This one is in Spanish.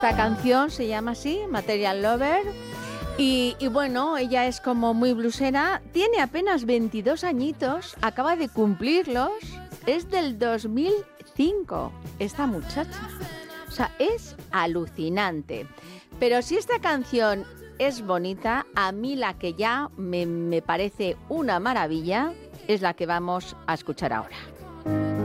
Esta canción se llama así, Material Lover. Y bueno, ella es como muy blusera, tiene apenas 22 añitos, acaba de cumplirlos, es del 2005, esta muchacha. O sea, es alucinante. Pero si esta canción es bonita, a mí la que ya me parece una maravilla es la que vamos a escuchar ahora.